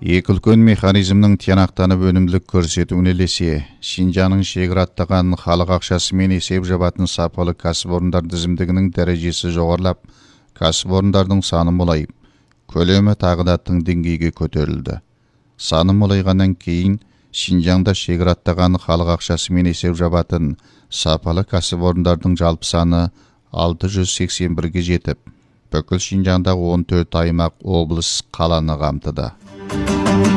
Екі үлкен механизмнің тиянақтанып өнімділік көрсетуіне ілесе, Шинжаңның шегіраттаған халық ақшасымен есеп жабатын сапалы кәсіпорындар тізімдігінің дәрежесі жоғарылап, кәсіпорындардың саны молайып, көлемі тағы да тың деңгейге көтерілді. Саны молайғаннан кейін Шинжаңда шегіраттаған халық ақшасымен есеп жабатын сапалы кәсіпорындардың жалпы саны 681-ге жетіп, бүкіл Шинжаңдағы 14 аймақ, облыс, қаланы қамтыды.